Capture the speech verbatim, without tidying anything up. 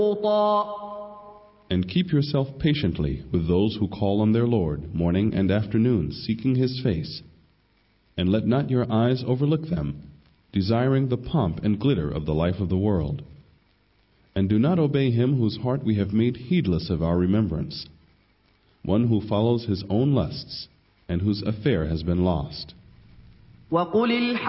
And keep yourself patiently with those who call on their Lord morning and afternoon, seeking His face. And let not your eyes overlook them, desiring the pomp and glitter of the life of the world. And do not obey him whose heart we have made heedless of our remembrance, one who follows his own lusts, and whose affair has been lost.